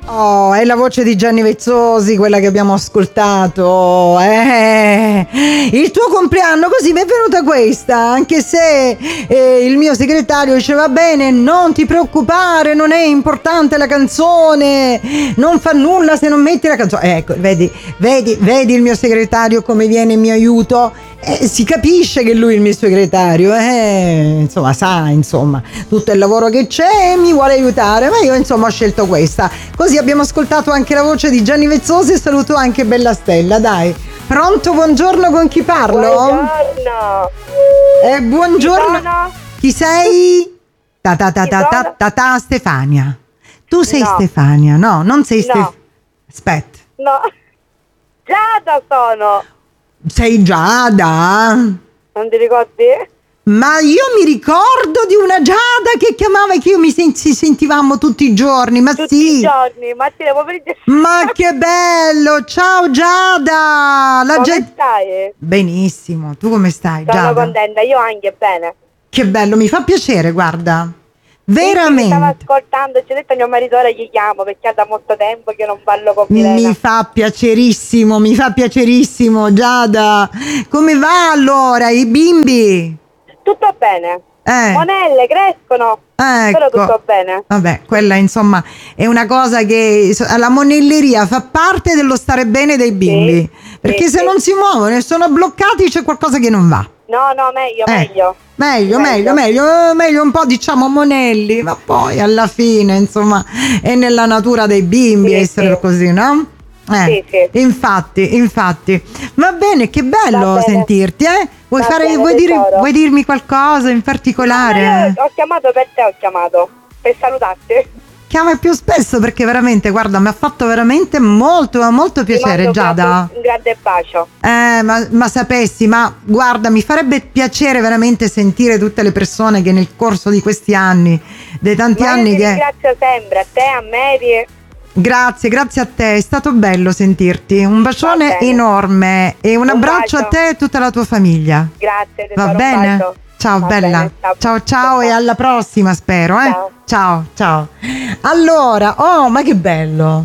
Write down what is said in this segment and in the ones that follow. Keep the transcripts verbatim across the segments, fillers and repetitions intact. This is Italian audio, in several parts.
Oh, è la voce di Gianni Vezzosi quella che abbiamo ascoltato. Eh, il tuo compleanno, così mi è venuta questa, anche se eh, il mio segretario diceva bene, non ti preoccupare, non è importante la canzone, non fa nulla se non metti la canzone. Eh, ecco, vedi, vedi, vedi il mio segretario come viene in mio aiuto. Eh, si capisce che lui è il mio segretario, eh, insomma sa insomma tutto il lavoro che c'è e mi vuole aiutare, ma io insomma ho scelto questa, così abbiamo ascoltato anche la voce di Gianni Vezzosi e saluto anche Bella Stella. Dai, pronto, buongiorno, con chi parlo? Buongiorno. Eh, buongiorno. Chi sono? Chi sei? Ta ta ta ta ta ta ta Stefania. Tu sei No. Stefania? No, non sei No. Stefania. Aspetta. No, Giada sono. Sei Giada? Non ti ricordi? Ma io mi ricordo di una Giada che chiamava, che io mi sen- ci sentivamo tutti i giorni, ma Tutti sì. i giorni, mattina, pomeriggio. Ma che bello! Ciao Giada! La Come Gia- stai? Benissimo, tu come stai, Sono Giada? contenta, io anche bene. Che bello, mi fa piacere, guarda. Mi stava Veramente. ascoltando, ci ho detto a mio marito ora gli chiamo perché è da molto tempo che non parlo con Milena. Mi fa piacerissimo, mi fa piacerissimo, Giada. Come va allora, i bimbi? Tutto bene. Eh. Monelle crescono, Ecco. però tutto bene. Vabbè, quella insomma è una cosa che so- la monelleria fa parte dello stare bene dei bimbi, Sì, perché sì, se sì. non si muovono e sono bloccati c'è qualcosa che non va. No, no, meglio, Eh, meglio. Meglio, meglio, meglio, eh, meglio un po' diciamo monelli, ma poi alla fine insomma è nella natura dei bimbi Sì, essere sì. così, no? Eh, Sì, sì. infatti, infatti. Va bene, che bello Va bene. sentirti, eh? Vuoi, Va fare, bene, vuoi, dire- tesoro. vuoi dirmi qualcosa in particolare? No, io ho chiamato per te, ho chiamato per salutarti. Chiama più spesso perché veramente, guarda, mi ha fatto veramente molto, molto Ti piacere, mando Giada. proprio un grande bacio. Eh, ma, ma sapessi, ma guarda, mi farebbe piacere veramente sentire tutte le persone che nel corso di questi anni, dei tanti Ma io anni ti che... ringrazio sempre, a te, a Mary. Grazie, grazie a te, è stato bello sentirti. Un bacione Va bene. enorme e un, Un abbraccio bacio. a te e a tutta la tua famiglia. Grazie, tesoro, Va un bene? bacio. Ciao Va bella. bene, ciao. Ciao ciao e alla prossima spero, eh. Ciao. Ciao, ciao. Allora, oh, ma che bello.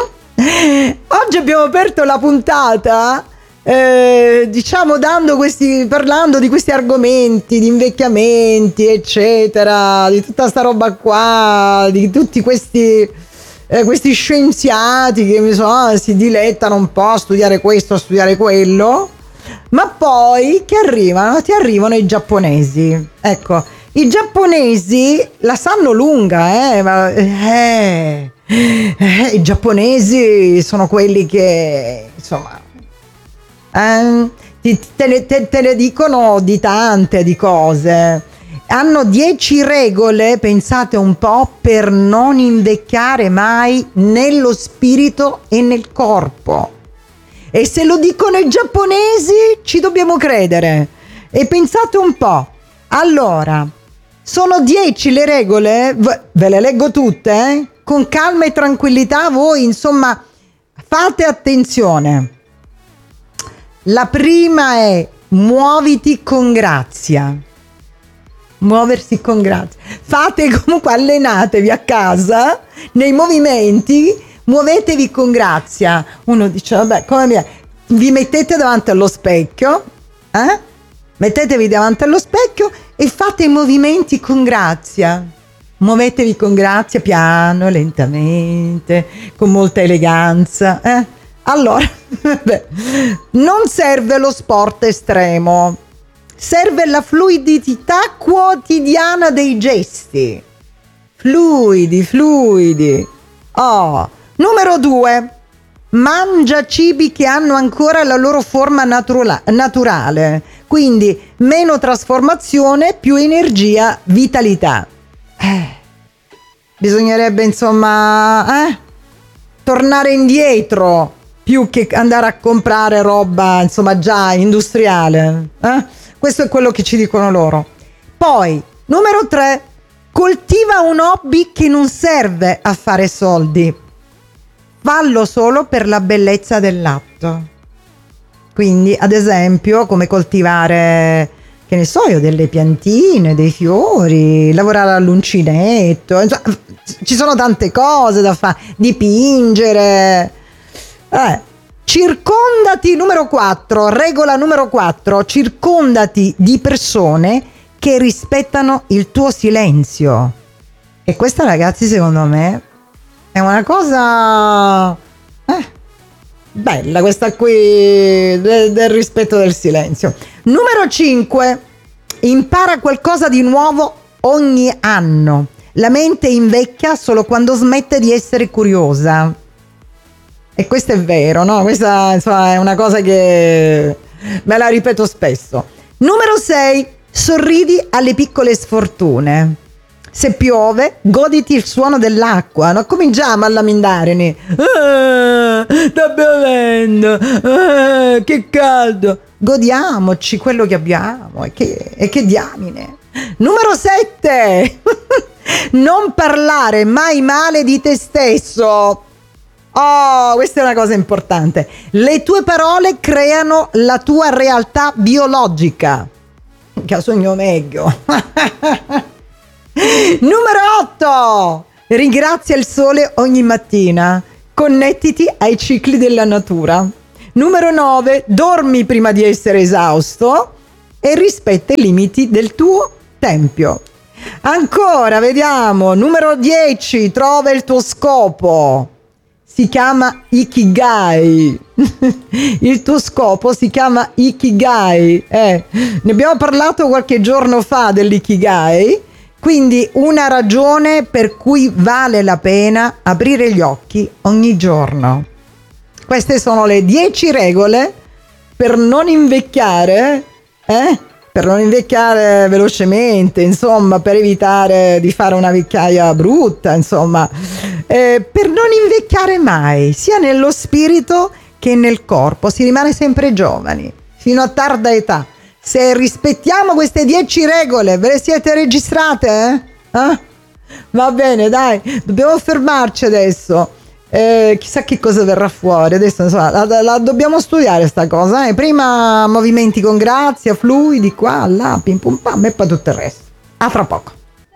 Oggi abbiamo aperto la puntata eh, diciamo dando questi parlando di questi argomenti di invecchiamenti eccetera, di tutta sta roba qua, di tutti questi eh, questi scienziati che mi so, si dilettano un po' a studiare questo, a studiare quello, ma poi che arrivano? Ti arrivano i giapponesi. Ecco, i giapponesi la sanno lunga, eh, ma, eh, eh, i giapponesi sono quelli che insomma eh, ti- te, ne, te, te ne dicono di tante di cose. Hanno dieci regole, pensate un po', per non invecchiare mai nello spirito e nel corpo. E se lo dicono i giapponesi ci dobbiamo credere. E pensate un po'. Allora, sono dieci le regole, v- ve le leggo tutte, eh? Con calma e tranquillità voi, insomma, fate attenzione. La prima è muoviti con grazia. Muoversi con grazia. Fate comunque, allenatevi a casa nei movimenti, muovetevi con grazia. Uno dice, vabbè, come mi... vi mettete davanti allo specchio, eh? Mettetevi davanti allo specchio e fate i movimenti con grazia. Muovetevi con grazia, piano, lentamente, con molta eleganza, eh? Allora, beh, non serve lo sport estremo, serve la fluidità quotidiana dei gesti. Fluidi, fluidi. Oh, numero due. Mangia cibi che hanno ancora la loro forma natura- naturale, quindi meno trasformazione, più energia, vitalità. Eh, bisognerebbe insomma eh, tornare indietro più che andare a comprare roba insomma già industriale. Eh? Questo è quello che ci dicono loro. Poi, numero tre, coltiva un hobby che non serve a fare soldi. Fallo solo per la bellezza dell'atto. Quindi, ad esempio, come coltivare, che ne so io, delle piantine, dei fiori, lavorare all'uncinetto, insomma, ci sono tante cose da fare, dipingere. Eh, circondati, numero quattro, regola numero quattro, circondati di persone che rispettano il tuo silenzio. E questa, ragazzi, secondo me è una cosa eh, bella, questa qui del, del rispetto del silenzio. Numero cinque, impara qualcosa di nuovo ogni anno. La mente invecchia solo quando smette di essere curiosa. E questo è vero, no? Questa, insomma, è una cosa che me la ripeto spesso. Numero sei, sorridi alle piccole sfortune. Se piove, goditi il suono dell'acqua. Non cominciamo a lamentarne. Ah, sta piovendo. Ah, che caldo. Godiamoci quello che abbiamo. E che, e che diamine. Numero sette. Non parlare mai male di te stesso. Oh, questa è una cosa importante. Le tue parole creano la tua realtà biologica. Che sogno meglio. Numero otto. Ringrazia il sole ogni mattina. Connettiti ai cicli della natura. Numero nove. Dormi prima di essere esausto e rispetta i limiti del tuo tempio. Ancora, vediamo. Numero dieci. Trova il tuo scopo. Si chiama Ikigai. Il tuo scopo si chiama Ikigai. Eh, ne abbiamo parlato qualche giorno fa dell'Ikigai. Quindi una ragione per cui vale la pena aprire gli occhi ogni giorno. Queste sono le dieci regole per non invecchiare, eh? Per non invecchiare velocemente, insomma, per evitare di fare una vecchiaia brutta, insomma, eh, per non invecchiare mai, sia nello spirito che nel corpo. Si rimane sempre giovani, fino a tarda età. Se rispettiamo queste dieci regole, ve le siete registrate? Eh? Eh? Va bene, dai, dobbiamo fermarci adesso. Eh, chissà che cosa verrà fuori adesso, insomma, la, la dobbiamo studiare sta cosa, eh? Prima movimenti con grazia, fluidi, qua, là, pim pum pam, e poi tutto il resto. A fra poco.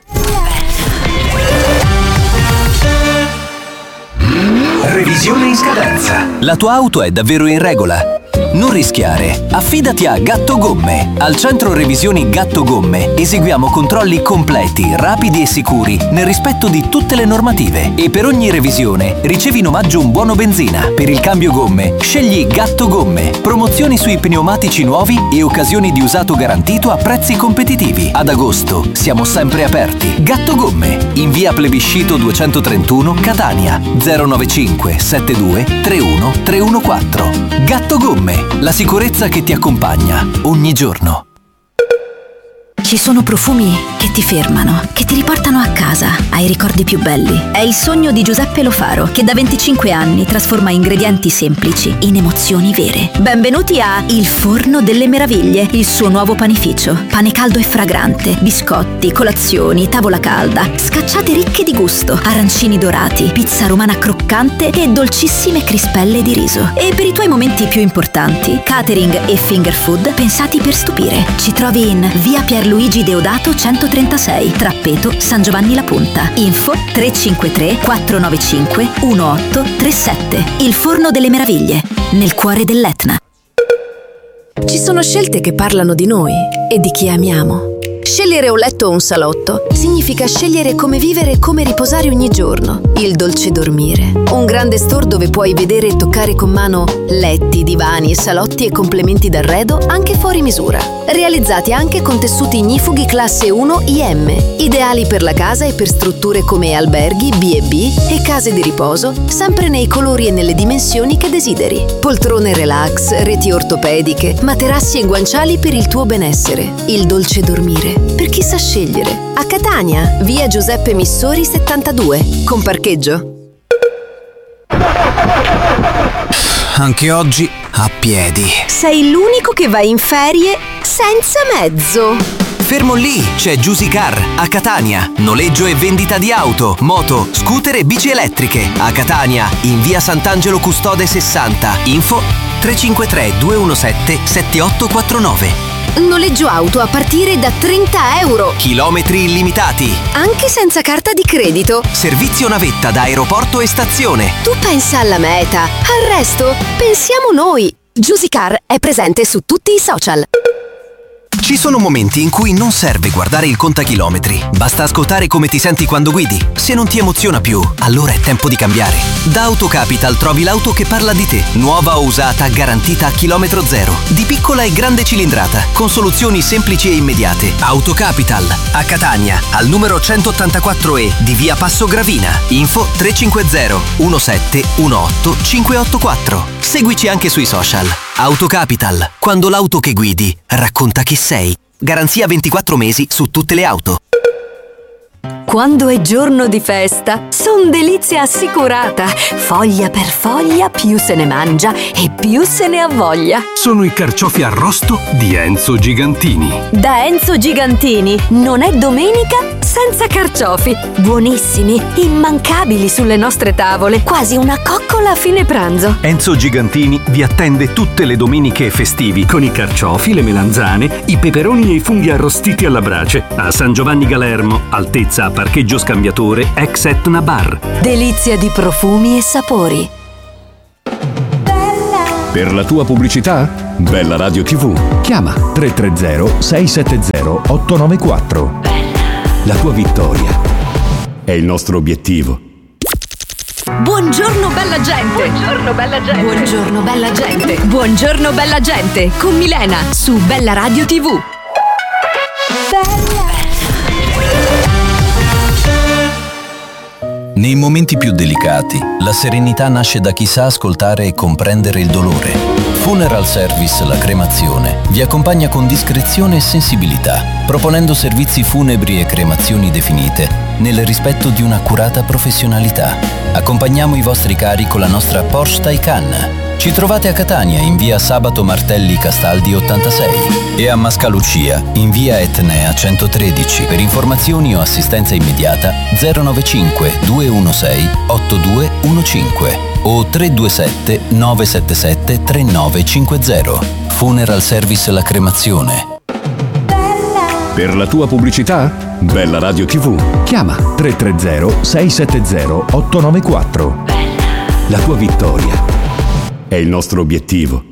Revisione in scadenza. La tua auto è davvero in regola? Non rischiare, affidati a Gatto Gomme. Al centro revisioni Gatto Gomme eseguiamo controlli completi, rapidi e sicuri nel rispetto di tutte le normative. E per ogni revisione ricevi in omaggio un buono benzina. Per il cambio gomme scegli Gatto Gomme. Promozioni sui pneumatici nuovi e occasioni di usato garantito a prezzi competitivi. Ad agosto siamo sempre aperti. Gatto Gomme, in via Plebiscito duecentotrentuno, Catania, zero nove cinque sette due tre uno tre uno quattro. Gatto Gomme, la sicurezza che ti accompagna ogni giorno. Ci sono profumi che ti fermano, che ti riportano a casa, ai ricordi più belli. È il sogno di Giuseppe Lo Faro, che da venticinque anni trasforma ingredienti semplici in emozioni vere. Benvenuti a Il Forno delle Meraviglie, il suo nuovo panificio. Pane caldo e fragrante, biscotti, colazioni, tavola calda, scacciate ricche di gusto, arancini dorati, pizza romana croccante e dolcissime crispelle di riso. E per i tuoi momenti più importanti, catering e finger food pensati per stupire. Ci trovi in via Pierluigi Deodato centotrentasei, Trappeto, San Giovanni La Punta. Info tre cinque tre quattro nove cinque uno otto tre sette. Il Forno delle Meraviglie, nel cuore dell'Etna. Ci sono scelte che parlano di noi e di chi amiamo. Scegliere un letto o un salotto significa scegliere come vivere e come riposare ogni giorno. Il Dolce Dormire, un grande store dove puoi vedere e toccare con mano letti, divani, salotti e complementi d'arredo anche fuori misura. Realizzati anche con tessuti ignifughi classe uno I M, ideali per la casa e per strutture come alberghi, bi e bi e case di riposo, sempre nei colori e nelle dimensioni che desideri. Poltrone relax, reti ortopediche, materassi e guanciali per il tuo benessere. Il Dolce Dormire, per chi sa scegliere. A Catania, via Giuseppe Missori settantadue, con parcheggio. Anche oggi a piedi. Sei l'unico che va in ferie senza mezzo. Fermo lì, c'è Giusy Car a Catania. Noleggio e vendita di auto, moto, scooter e bici elettriche. A Catania, in via Sant'Angelo Custode sessanta. Info tre cinque tre due uno sette sette otto quattro nove. Noleggio auto a partire da trenta euro. Chilometri illimitati. Anche senza carta di credito. Servizio navetta da aeroporto e stazione. Tu pensa alla meta, al resto pensiamo noi. Juicy Car è presente su tutti i social. Ci sono momenti in cui non serve guardare il contachilometri. Basta ascoltare come ti senti quando guidi. Se non ti emoziona più, allora è tempo di cambiare. Da Autocapital trovi l'auto che parla di te. Nuova o usata, garantita a chilometro zero. Di piccola e grande cilindrata, con soluzioni semplici e immediate. Autocapital, a Catania, al numero centottantaquattro E di via Passo Gravina. Info tre cinque zero uno sette uno otto cinque otto quattro. Seguici anche sui social. Autocapital, quando l'auto che guidi racconta chi sei. Garanzia ventiquattro mesi su tutte le auto. Quando è giorno di festa, son delizia assicurata. Foglia per foglia, più se ne mangia e più se ne ha voglia. Sono i carciofi arrosto di Enzo Gigantini. Da Enzo Gigantini non è domenica senza carciofi. Buonissimi, immancabili sulle nostre tavole, quasi una coccola a fine pranzo. Enzo Gigantini vi attende tutte le domeniche e festivi con i carciofi, le melanzane, i peperoni e i funghi arrostiti alla brace. A San Giovanni Galermo, altezza a parcheggio scambiatore ex Etna Bar. Delizia di profumi e sapori. Per la tua pubblicità? Bella Radio tivù. Chiama tre tre zero sei sette zero otto nove quattro. La tua vittoria è il nostro obiettivo. Buongiorno bella gente. Buongiorno bella gente. Buongiorno bella gente. Buongiorno bella gente con Milena su Bella Radio tivù. Nei momenti più delicati, la serenità nasce da chi sa ascoltare e comprendere il dolore. Funeral Service La Cremazione vi accompagna con discrezione e sensibilità, proponendo servizi funebri e cremazioni definite nel rispetto di un'accurata professionalità. Accompagniamo i vostri cari con la nostra Porsche Taycan. Ci trovate a Catania in via Sabato Martelli Castaldi ottantasei e a Mascalucia in via Etnea centotredici. Per informazioni o assistenza immediata zero nove cinque due uno sei otto due uno cinque o tre due sette nove sette sette tre nove cinque zero. Funeral Service La Cremazione. Per la tua pubblicità? Bella Radio tivù. Chiama tre tre zero sei sette zero otto nove quattro. La tua vittoria è il nostro obiettivo.